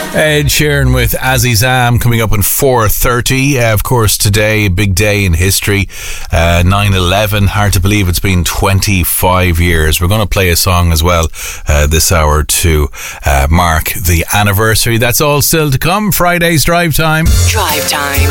Ed Sheeran with Azizam coming up in 4:30. Of course, today, a big day in history. 9/11. Hard to believe it's been 25 years. We're going to play a song as well this hour to mark the anniversary. That's all still to come. Friday's Drive Time. Drive Time.